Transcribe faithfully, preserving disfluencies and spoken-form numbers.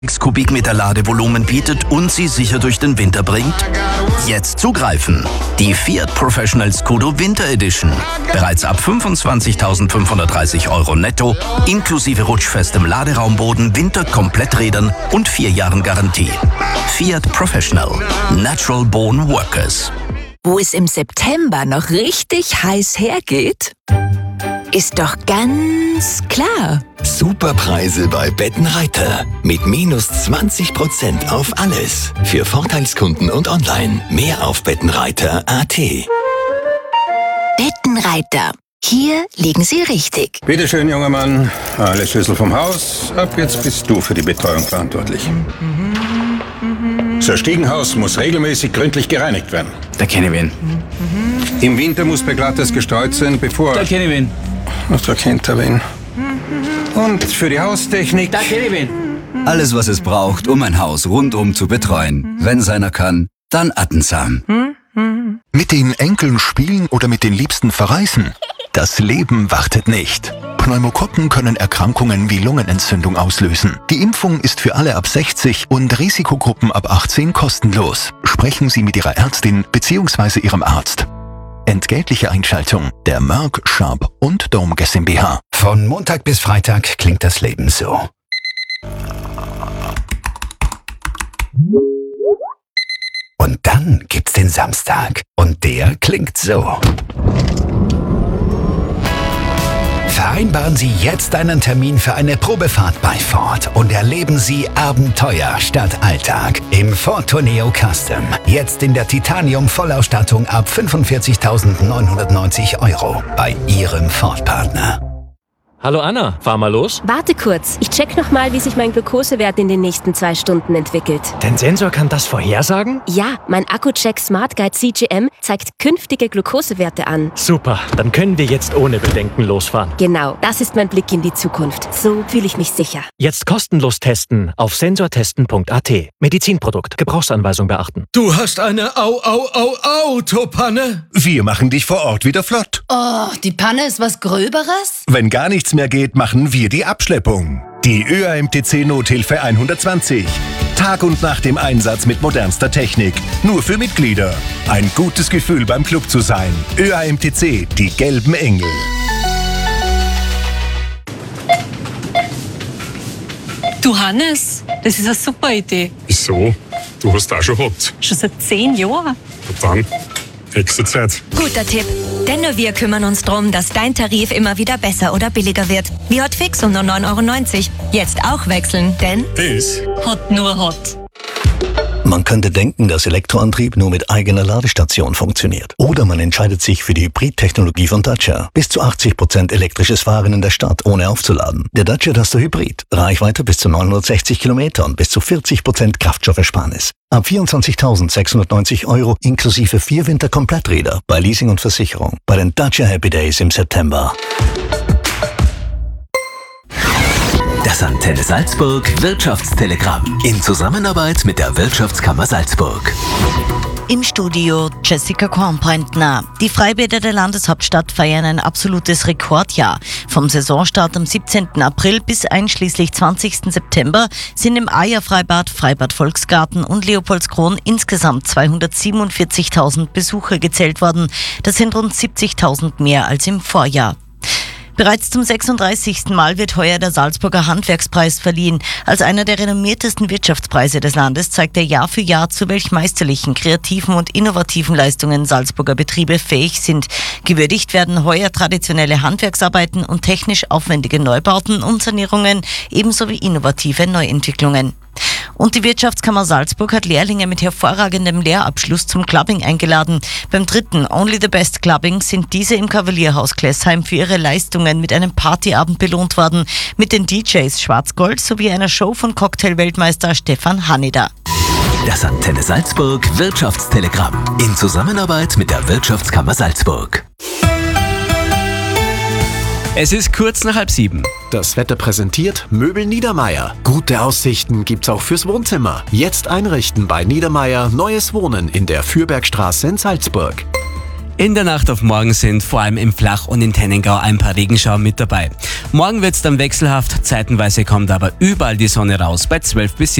Kubikmeter Ladevolumen bietet und Sie sicher durch den Winter bringt? Jetzt zugreifen! Die Fiat Professional Scudo Winter Edition. Bereits ab fünfundzwanzigtausendfünfhundertdreißig Euro netto, inklusive rutschfestem Laderaumboden, Winterkompletträdern und vier Jahren Garantie. Fiat Professional. Natural Born Workers. Wo es im September noch richtig heiß hergeht, ist doch ganz klar. Superpreise bei Bettenreiter. Mit minus zwanzig Prozent auf alles. Für Vorteilskunden und online. Mehr auf bettenreiter punkt at. Bettenreiter. Hier liegen Sie richtig. Bitte schön, junger Mann. Alle Schlüssel vom Haus. Ab jetzt bist du für die Betreuung verantwortlich. Das Stiegenhaus muss regelmäßig gründlich gereinigt werden. Da kenne ich wen. Im Winter muss beglattes gestreut sein, bevor... Da kenne ich wen. Ach, da kennt er wen. Und für die Haustechnik... Da kenne ich wen. Alles, was es braucht, um ein Haus rundum zu betreuen. Wenn seiner kann, dann Attensam. Mit den Enkeln spielen oder mit den Liebsten verreisen? Das Leben wartet nicht. Pneumokokken können Erkrankungen wie Lungenentzündung auslösen. Die Impfung ist für alle ab sechzig und Risikogruppen ab achtzehn kostenlos. Sprechen Sie mit Ihrer Ärztin bzw. Ihrem Arzt. Entgeltliche Einschaltung der Merck, Sharp und Dome GmbH. Von Montag bis Freitag klingt das Leben so. Und dann gibt's den Samstag. Und der klingt so. Vereinbaren Sie jetzt einen Termin für eine Probefahrt bei Ford und erleben Sie Abenteuer statt Alltag im Ford Tourneo Custom. Jetzt in der Titanium-Vollausstattung ab fünfundvierzigtausendneunhundertneunzig Euro bei Ihrem Ford-Partner. Hallo Anna, fahr mal los. Warte kurz, ich check nochmal, wie sich mein Glukosewert in den nächsten zwei Stunden entwickelt. Dein Sensor kann das vorhersagen? Ja, mein Accu-Check Smart Guide C G M zeigt künftige Glukosewerte an. Super, dann können wir jetzt ohne Bedenken losfahren. Genau, das ist mein Blick in die Zukunft. So fühle ich mich sicher. Jetzt kostenlos testen auf sensortesten punkt at. Medizinprodukt, Gebrauchsanweisung beachten. Du hast eine Au-Au-Au-Autopanne? Wir machen dich vor Ort wieder flott. Oh, die Panne ist was Gröberes? Wenn gar nichts mehr geht, machen wir die Abschleppung. Die Ö A M T C Nothilfe hundertzwanzig. Tag und Nacht im Einsatz mit modernster Technik. Nur für Mitglieder. Ein gutes Gefühl beim Club zu sein. Ö A M T C, die gelben Engel. Du Hannes, das ist eine super Idee. Wieso? Du hast auch schon gehabt. Schon seit zehn Jahren. Und dann? Hexenzeit. Guter Tipp. Denn nur wir kümmern uns darum, dass dein Tarif immer wieder besser oder billiger wird. Wie Hotfix um nur neun Euro neunzig. Jetzt auch wechseln, denn ist Hot nur Hot. Man könnte denken, dass Elektroantrieb nur mit eigener Ladestation funktioniert. Oder man entscheidet sich für die Hybrid-Technologie von Dacia. Bis zu achtzig Prozent elektrisches Fahren in der Stadt, ohne aufzuladen. Der Dacia Duster Hybrid. Reichweite bis zu neunhundertsechzig Kilometer und bis zu vierzig Prozent Kraftstoffersparnis. Ab vierundzwanzigtausendsechshundertneunzig Euro inklusive vier Winterkompletträder bei Leasing und Versicherung. Bei den Dacia Happy Days im September. Das Antenne Salzburg Wirtschaftstelegramm in Zusammenarbeit mit der Wirtschaftskammer Salzburg. Im Studio Jessica Kornpointner. Die Freibäder der Landeshauptstadt feiern ein absolutes Rekordjahr. Vom Saisonstart am siebzehnten April bis einschließlich zwanzigsten September sind im Aja-Freibad, Freibad Volksgarten und Leopoldskron insgesamt zweihundertsiebenundvierzigtausend Besucher gezählt worden. Das sind rund siebzigtausend mehr als im Vorjahr. Bereits zum sechsunddreißigsten Mal wird heuer der Salzburger Handwerkspreis verliehen. Als einer der renommiertesten Wirtschaftspreise des Landes zeigt er Jahr für Jahr, zu welch meisterlichen, kreativen und innovativen Leistungen Salzburger Betriebe fähig sind. Gewürdigt werden heuer traditionelle Handwerksarbeiten und technisch aufwendige Neubauten und Sanierungen, ebenso wie innovative Neuentwicklungen. Und die Wirtschaftskammer Salzburg hat Lehrlinge mit hervorragendem Lehrabschluss zum Clubbing eingeladen. Beim dritten Only the Best Clubbing sind diese im Kavalierhaus Klessheim für ihre Leistungen mit einem Partyabend belohnt worden, mit den D Js Schwarzgold sowie einer Show von Cocktail-Weltmeister Stefan Hanneder. Das Antenne Salzburg Wirtschaftstelegramm in Zusammenarbeit mit der Wirtschaftskammer Salzburg. Es ist kurz nach halb sieben. Das Wetter präsentiert Möbel Niedermeier. Gute Aussichten gibt's auch fürs Wohnzimmer. Jetzt einrichten bei Niedermeier neues Wohnen in der Fürbergstraße in Salzburg. In der Nacht auf morgen sind vor allem im Flach- und in Tennengau ein paar Regenschauer mit dabei. Morgen wird es dann wechselhaft, zeitenweise kommt aber überall die Sonne raus bei zwölf bis